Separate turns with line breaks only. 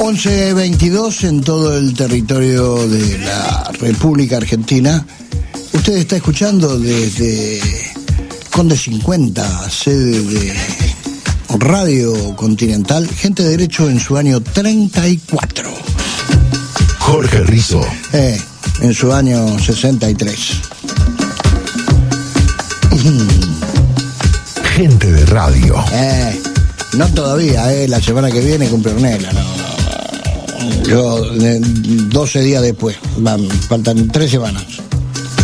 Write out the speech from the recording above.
11:22 en todo el territorio de la República Argentina. Usted está escuchando desde Conde 50, sede de Radio Continental, Gente de Derecho en su año 34.
Jorge Rizzo.
En su año 63.
Gente de radio.
No todavía, la semana que viene cumple Ornella, no. Yo, 12 días después, faltan 3 semanas.